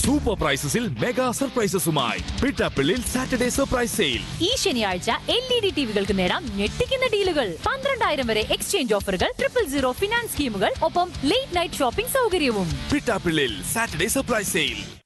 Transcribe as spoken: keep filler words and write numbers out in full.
Super പ്രൈസസിൽ mega സർപ്രൈസസുമായി Pittappillil Saturday surprise sale. ഈ ശനിയാഴ്ച L E D ടിവികൾക്ക് നേടാം ഞെട്ടിക്കുന്ന ഡീലുകൾ. പന്ത്രണ്ടായിരം വരെ എക്സ്ചേഞ്ച് ഓഫറുകൾ, ട്രിപ്പിൾ സീറോ ഫിനാൻസ് സ്കീമുകൾ, ഒപ്പം ലേറ്റ് നൈറ്റ് ഷോപ്പിംഗ് സൗകര്യവും. Pittappillil Saturday surprise sale.